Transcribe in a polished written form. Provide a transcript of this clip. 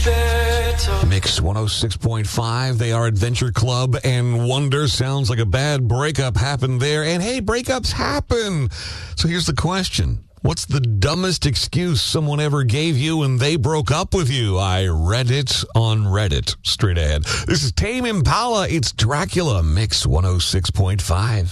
Mix 106.5. They are Adventure Club and Wonder. Sounds like a bad breakup happened there. And hey, breakups happen. So here's the question. What's the dumbest excuse someone ever gave you when they broke up with you? I read it on Reddit. Straight ahead. This is Tame Impala. It's Dracula. Mix 106.5.